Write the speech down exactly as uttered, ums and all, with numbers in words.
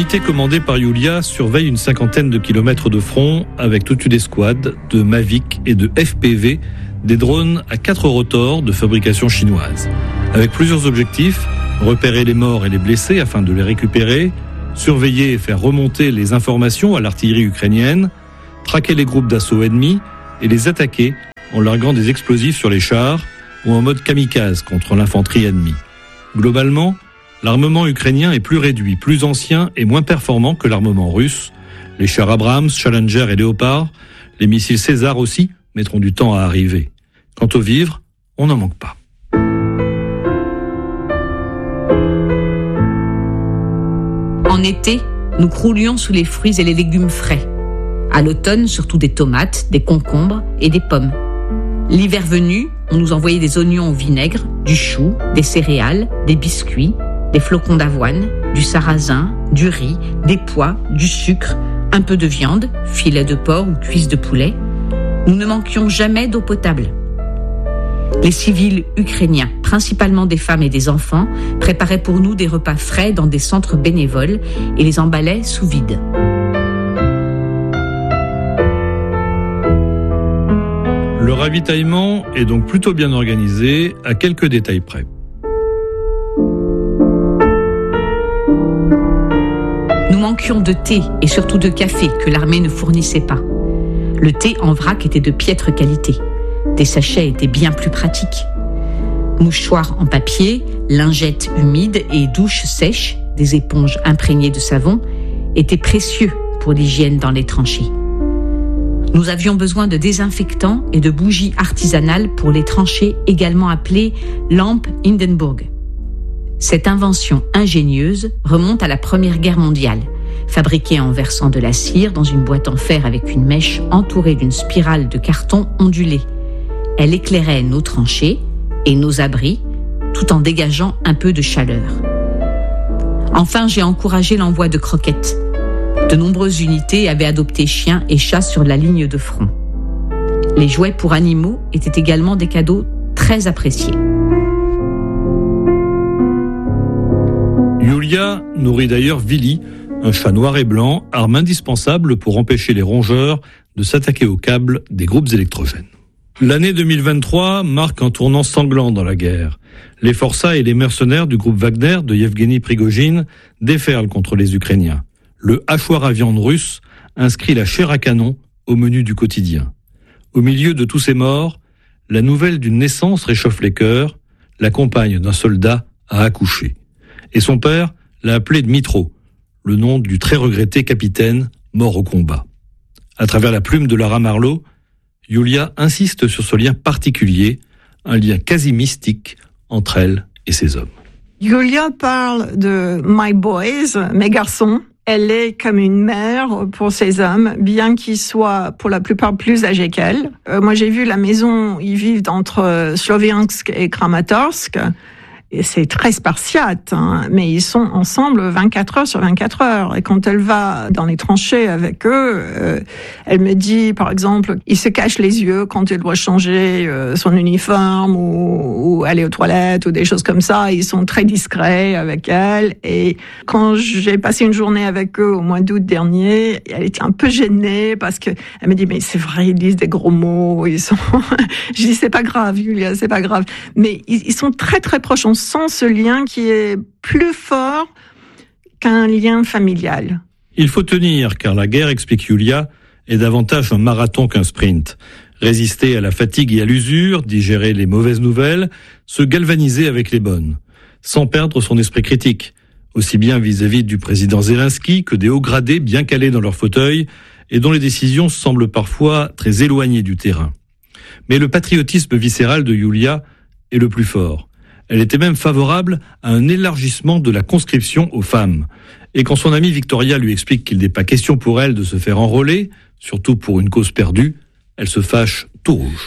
unité commandée par Yulia surveille une cinquantaine de kilomètres de front avec toute une escouade de Mavic et de F P V, des drones à quatre rotors de fabrication chinoise. Avec plusieurs objectifs, repérer les morts et les blessés afin de les récupérer, surveiller et faire remonter les informations à l'artillerie ukrainienne, traquer les groupes d'assaut ennemis et les attaquer en larguant des explosifs sur les chars ou en mode kamikaze contre l'infanterie ennemie. Globalement, l'armement ukrainien est plus réduit, plus ancien et moins performant que l'armement russe. Les chars Abrams, Challenger et Léopard, les missiles César aussi, mettront du temps à arriver. Quant aux vivres, on n'en manque pas. En été, nous croulions sous les fruits et les légumes frais. À l'automne, surtout des tomates, des concombres et des pommes. L'hiver venu, on nous envoyait des oignons au vinaigre, du chou, des céréales, des biscuits, des flocons d'avoine, du sarrasin, du riz, des pois, du sucre, un peu de viande, filet de porc ou cuisse de poulet. Nous ne manquions jamais d'eau potable. Les civils ukrainiens, principalement des femmes et des enfants, préparaient pour nous des repas frais dans des centres bénévoles et les emballaient sous vide. Le ravitaillement est donc plutôt bien organisé, à quelques détails près. Nous manquions de thé et surtout de café que l'armée ne fournissait pas. Le thé en vrac était de piètre qualité. Des sachets étaient bien plus pratiques. Mouchoirs en papier, lingettes humides et douches sèches, des éponges imprégnées de savon, étaient précieux pour l'hygiène dans les tranchées. Nous avions besoin de désinfectants et de bougies artisanales pour les tranchées, également appelées lampes Hindenburg. Cette invention ingénieuse remonte à la Première Guerre mondiale. Fabriquée en versant de la cire dans une boîte en fer avec une mèche entourée d'une spirale de carton ondulé. Elle éclairait nos tranchées et nos abris, tout en dégageant un peu de chaleur. Enfin, j'ai encouragé l'envoi de croquettes. De nombreuses unités avaient adopté chiens et chats sur la ligne de front. Les jouets pour animaux étaient également des cadeaux très appréciés. Yulia nourrit d'ailleurs Vili, un chat noir et blanc, arme indispensable pour empêcher les rongeurs de s'attaquer aux câbles des groupes électrogènes. L'année deux mille vingt-trois marque un tournant sanglant dans la guerre. Les forçats et les mercenaires du groupe Wagner de Yevgeny Prigojine déferlent contre les Ukrainiens. Le hachoir à viande russe inscrit la chair à canon au menu du quotidien. Au milieu de tous ces morts, la nouvelle d'une naissance réchauffe les cœurs. La compagne d'un soldat a accouché. Et son père l'a appelé Dmitro, le nom du très regretté capitaine mort au combat. À travers la plume de Lara Marlowe, Yulia insiste sur ce lien particulier, un lien quasi mystique entre elle et ses hommes. Yulia parle de « my boys », mes garçons. Elle est comme une mère pour ses hommes, bien qu'ils soient pour la plupart plus âgés qu'elle. Euh, moi, j'ai vu la maison, ils vivent entre Sloviansk et Kramatorsk. Et c'est très spartiate, hein, mais ils sont ensemble vingt-quatre heures sur vingt-quatre heures. Et quand elle va dans les tranchées avec eux, euh, elle me dit, par exemple, il se cache les yeux quand il doit changer euh, son uniforme ou, ou aller aux toilettes ou des choses comme ça. Ils sont très discrets avec elle. Et quand j'ai passé une journée avec eux au mois d'août dernier, elle était un peu gênée parce que elle me dit, mais c'est vrai, ils disent des gros mots. Ils sont. Je dis, c'est pas grave, Yulia, c'est pas grave. Mais ils, ils sont très très proches. On sent ce lien qui est plus fort qu'un lien familial. Il faut tenir, car la guerre, explique Yulia, est davantage un marathon qu'un sprint. Résister à la fatigue et à l'usure, digérer les mauvaises nouvelles, se galvaniser avec les bonnes, sans perdre son esprit critique, aussi bien vis-à-vis du président Zelensky que des hauts gradés bien calés dans leur fauteuil et dont les décisions semblent parfois très éloignées du terrain. Mais le patriotisme viscéral de Yulia est le plus fort. Elle était même favorable à un élargissement de la conscription aux femmes. Et quand son amie Victoria lui explique qu'il n'est pas question pour elle de se faire enrôler, surtout pour une cause perdue, elle se fâche tout rouge.